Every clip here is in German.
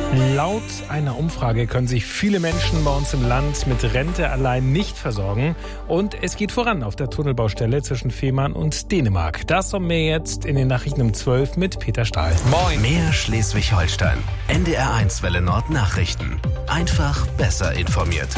Laut einer Umfrage können sich viele Menschen bei uns im Land mit Rente allein nicht versorgen. Und es geht voran auf der Tunnelbaustelle zwischen Fehmarn und Dänemark. Das und mehr jetzt in den Nachrichten um 12 mit Peter Stahl. Moin. Mehr Schleswig-Holstein. NDR1 Welle Nord Nachrichten. Einfach besser informiert.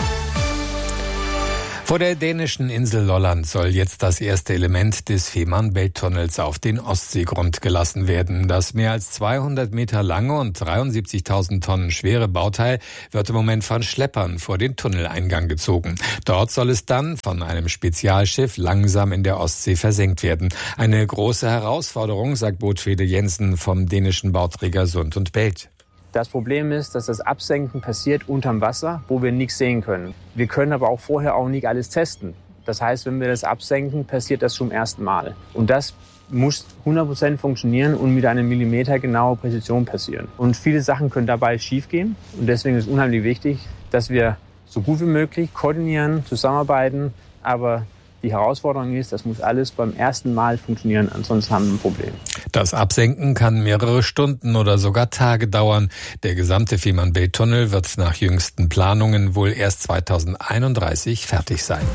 Vor der dänischen Insel Lolland soll jetzt das erste Element des Fehmarn-Belt-Tunnels auf den Ostseegrund gelassen werden. Das mehr als 200 Meter lange und 73.000 Tonnen schwere Bauteil wird im Moment von Schleppern vor den Tunneleingang gezogen. Dort soll es dann von einem Spezialschiff langsam in der Ostsee versenkt werden. Eine große Herausforderung, sagt Bootfriede Jensen vom dänischen Bauträger Sund und Belt. Das Problem ist, dass das Absenken passiert unterm Wasser, wo wir nichts sehen können. Wir können aber auch vorher auch nicht alles testen. Das heißt, wenn wir das absenken, passiert das zum ersten Mal. Und das muss 100% funktionieren und mit einer millimetergenauen Präzision passieren. Und viele Sachen können dabei schiefgehen. Und deswegen ist es unheimlich wichtig, dass wir so gut wie möglich koordinieren, zusammenarbeiten. Aber die Herausforderung ist, das muss alles beim ersten Mal funktionieren, ansonsten haben wir ein Problem. Das Absenken kann mehrere Stunden oder sogar Tage dauern. Der gesamte Fehmarn-Belt-Tunnel wird nach jüngsten Planungen wohl erst 2031 fertig sein.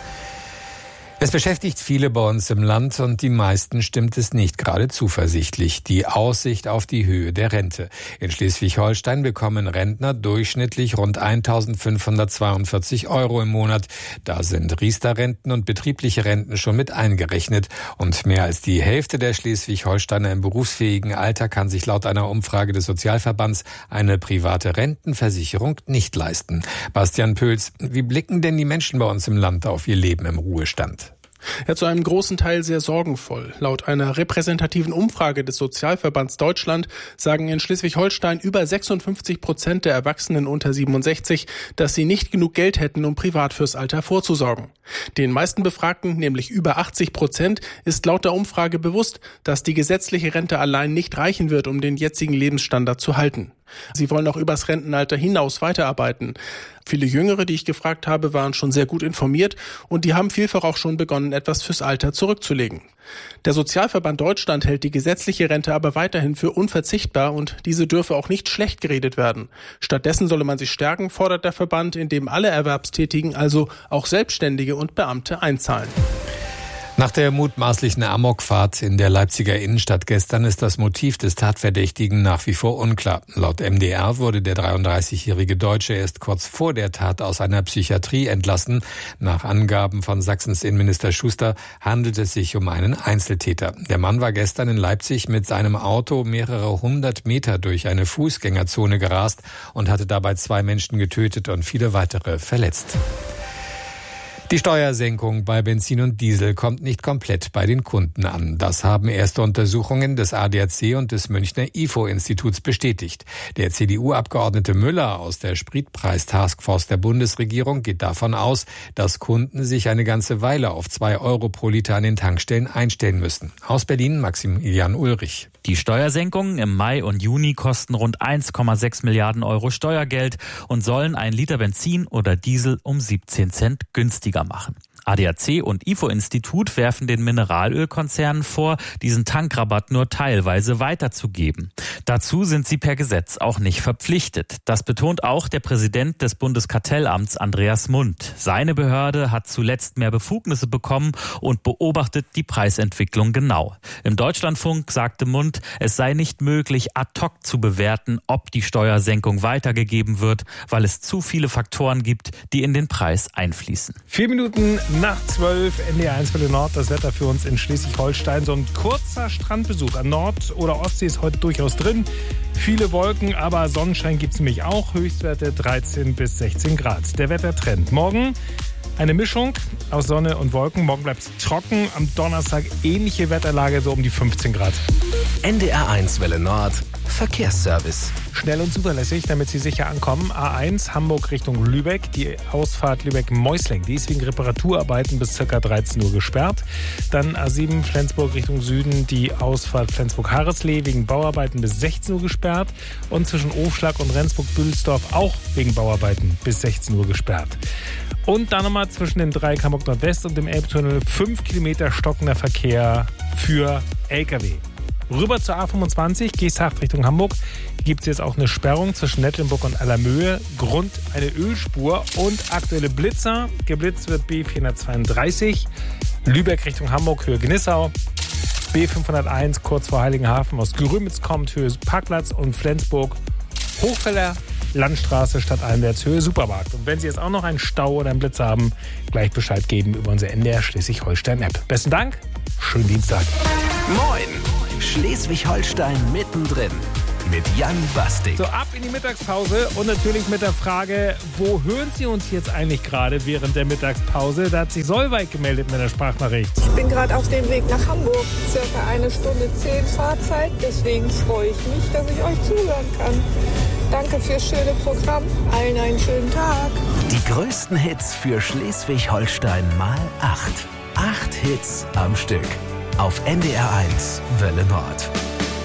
Es beschäftigt viele bei uns im Land und die meisten stimmt es nicht gerade zuversichtlich. Die Aussicht auf die Höhe der Rente. In Schleswig-Holstein bekommen Rentner durchschnittlich rund 1.542 € im Monat. Da sind Riester-Renten und betriebliche Renten schon mit eingerechnet. Und mehr als die Hälfte der Schleswig-Holsteiner im berufsfähigen Alter kann sich laut einer Umfrage des Sozialverbands eine private Rentenversicherung nicht leisten. Bastian Pöls, wie blicken denn die Menschen bei uns im Land auf ihr Leben im Ruhestand? Ja, zu einem großen Teil sehr sorgenvoll. Laut einer repräsentativen Umfrage des Sozialverbands Deutschland sagen in Schleswig-Holstein über 56% der Erwachsenen unter 67, dass sie nicht genug Geld hätten, um privat fürs Alter vorzusorgen. Den meisten Befragten, nämlich über 80%, ist laut der Umfrage bewusst, dass die gesetzliche Rente allein nicht reichen wird, um den jetzigen Lebensstandard zu halten. Sie wollen auch übers Rentenalter hinaus weiterarbeiten. Viele Jüngere, die ich gefragt habe, waren schon sehr gut informiert und die haben vielfach auch schon begonnen, etwas fürs Alter zurückzulegen. Der Sozialverband Deutschland hält die gesetzliche Rente aber weiterhin für unverzichtbar und diese dürfe auch nicht schlecht geredet werden. Stattdessen solle man sie stärken, fordert der Verband, indem alle Erwerbstätigen, also auch Selbstständige und Beamte, einzahlen. Nach der mutmaßlichen Amokfahrt in der Leipziger Innenstadt gestern ist das Motiv des Tatverdächtigen nach wie vor unklar. Laut MDR wurde der 33-jährige Deutsche erst kurz vor der Tat aus einer Psychiatrie entlassen. Nach Angaben von Sachsens Innenminister Schuster handelt es sich um einen Einzeltäter. Der Mann war gestern in Leipzig mit seinem Auto mehrere 100 Meter durch eine Fußgängerzone gerast und hatte dabei 2 Menschen getötet und viele weitere verletzt. Die Steuersenkung bei Benzin und Diesel kommt nicht komplett bei den Kunden an. Das haben erste Untersuchungen des ADAC und des Münchner IFO-Instituts bestätigt. Der CDU-Abgeordnete Müller aus der Spritpreis-Taskforce der Bundesregierung geht davon aus, dass Kunden sich eine ganze Weile auf 2 € pro Liter an den Tankstellen einstellen müssen. Aus Berlin Maximilian Ulrich. Die Steuersenkungen im Mai und Juni kosten rund 1,6 Milliarden € Steuergeld und sollen ein Liter Benzin oder Diesel um 17 Cent günstiger machen. ADAC und IFO-Institut werfen den Mineralölkonzernen vor, diesen Tankrabatt nur teilweise weiterzugeben. Dazu sind sie per Gesetz auch nicht verpflichtet. Das betont auch der Präsident des Bundeskartellamts Andreas Mund. Seine Behörde hat zuletzt mehr Befugnisse bekommen und beobachtet die Preisentwicklung genau. Im Deutschlandfunk sagte Mund, es sei nicht möglich, ad hoc zu bewerten, ob die Steuersenkung weitergegeben wird, weil es zu viele Faktoren gibt, die in den Preis einfließen. 4 Minuten nach 12, NDR1 Welle Nord, das Wetter für uns in Schleswig-Holstein. So ein kurzer Strandbesuch an Nord- oder Ostsee ist heute durchaus drin. Viele Wolken, aber Sonnenschein gibt es nämlich auch. Höchstwerte 13 bis 16 Grad. Der Wettertrend. Morgen eine Mischung aus Sonne und Wolken. Morgen bleibt es trocken. Am Donnerstag ähnliche Wetterlage, so um die 15 Grad. NDR1 Welle Nord, Verkehrsservice. Schnell und zuverlässig, damit Sie sicher ankommen. A1 Hamburg Richtung Lübeck. Die Ausfahrt Lübeck-Meusling, die ist wegen Reparaturarbeiten bis ca. 13 Uhr gesperrt. Dann A7 Flensburg Richtung Süden. Die Ausfahrt Flensburg-Harreslee wegen Bauarbeiten bis 16 Uhr gesperrt. Und zwischen Ofschlag und Rendsburg-Bülsdorf auch wegen Bauarbeiten bis 16 Uhr gesperrt. Und dann nochmal zwischen dem Dreieck Hamburg Nordwest und dem Elbtunnel 5 Kilometer stockender Verkehr für Lkw. Rüber zur A25, Geesthacht Richtung Hamburg, gibt es jetzt auch eine Sperrung zwischen Nettlenburg und Allermöhe. Grund eine Ölspur und aktuelle Blitzer. Geblitzt wird B432, Lübeck Richtung Hamburg, Höhe Gnissau. B501 kurz vor Heiligenhafen aus Grömitz kommt, Höhe Parkplatz, und Flensburg Hochfeller Landstraße stadteinwärts, Höhe Supermarkt. Und wenn Sie jetzt auch noch einen Stau oder einen Blitz haben, gleich Bescheid geben über unsere NDR Schleswig-Holstein-App. Besten Dank, schönen Dienstag. Moin, Schleswig-Holstein mittendrin mit Jan Bastik. So, ab in die Mittagspause und natürlich mit der Frage, wo hören Sie uns jetzt eigentlich gerade während der Mittagspause? Da hat sich Solveig gemeldet mit der Sprachnachricht. Ich bin gerade auf dem Weg nach Hamburg, circa 1 Stunde 10 Fahrzeit. Deswegen freue ich mich, dass ich euch zuhören kann. Danke fürs schöne Programm. Allen einen schönen Tag. Die größten Hits für Schleswig-Holstein mal 8. 8 Hits am Stück. Auf NDR 1 Welle Nord.